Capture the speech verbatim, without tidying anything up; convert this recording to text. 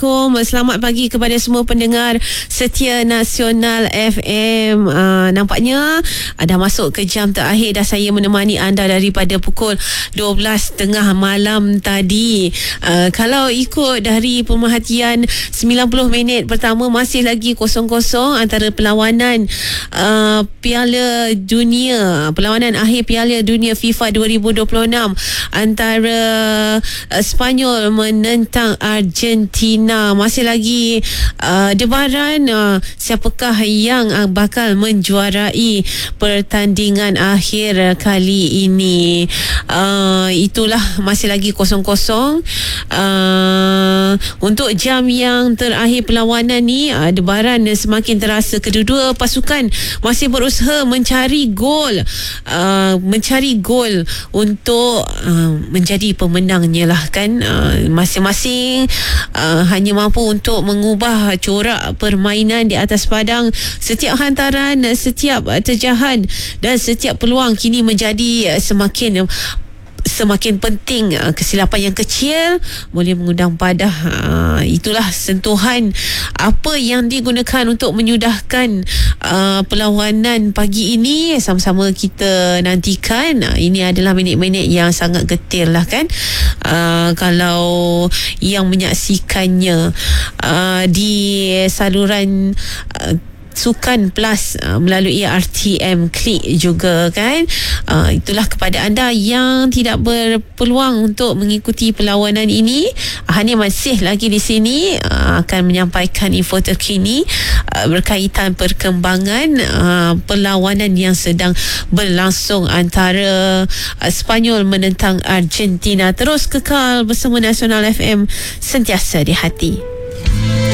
Selamat pagi kepada semua pendengar setia Nasional F M. Uh, nampaknya uh, dah masuk ke jam terakhir, dah saya menemani anda daripada pukul dua belas tiga puluh malam tadi. Uh, kalau ikut dari pemerhatian sembilan puluh minit pertama, masih lagi kosong kosong antara perlawanan uh, Piala Dunia, perlawanan akhir Piala Dunia FIFA dua ribu dua puluh enam antara uh, Sepanyol menentang Argentina. Masih lagi uh, debaran uh, siapakah yang uh, bakal menjuarai pertandingan akhir kali ini. Uh, itulah masih lagi kosong-kosong. Uh, untuk jam yang terakhir perlawanan ni, uh, debaran semakin terasa. Kedua-dua pasukan masih berusaha mencari gol, uh, mencari gol untuk uh, menjadi pemenangnya lah kan. Uh, masing-masing uh, hanya mampu untuk mengubah corak permainan di atas padang. Setiap hantaran, setiap terjahan dan setiap peluang kini menjadi semakin semakin penting. Kesilapan yang kecil boleh mengundang padah. Uh, itulah sentuhan apa yang digunakan untuk menyudahkan uh, perlawanan pagi ini. Sama-sama kita nantikan. Uh, ini adalah minit-minit yang sangat getir lah kan. Uh, kalau yang menyaksikannya uh, di saluran uh, Sukan Plus uh, melalui R T M Klik juga kan. Uh, itulah kepada anda yang tidak berpeluang untuk mengikuti perlawanan ini. uh, Hani masih lagi di sini uh, akan menyampaikan info terkini uh, berkaitan perkembangan uh, perlawanan yang sedang berlangsung antara uh, Sepanyol menentang Argentina. Terus kekal bersama Nasional F M, sentiasa di hati.